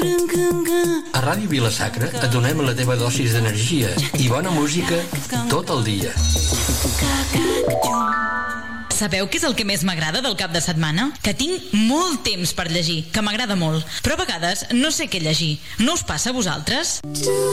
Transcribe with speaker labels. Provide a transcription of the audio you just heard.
Speaker 1: A Ràdio Vila-sacra et donem la teva dosis d'energia i bona música tot el dia.
Speaker 2: Sabeu què és el que més m'agrada del cap de setmana? Que tinc molt temps per llegir, que m'agrada molt. Però a vegades no sé què llegir. No us passa a vosaltres?